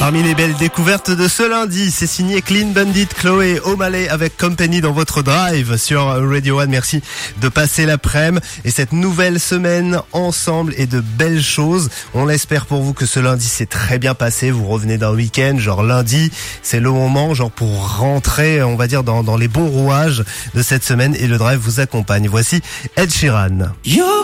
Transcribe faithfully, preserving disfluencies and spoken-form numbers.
Parmi les belles découvertes de ce lundi, c'est signé Clean Bandit, Chloé O'Malley avec Company dans votre drive sur Radio One. Merci de passer l'après-midi et cette nouvelle semaine ensemble et de belles choses. On l'espère pour vous que ce lundi s'est très bien passé. Vous revenez d'un week-end, genre lundi, c'est le moment genre pour rentrer, on va dire, dans, dans les bons rouages de cette semaine et le drive vous accompagne. Voici Ed Sheeran.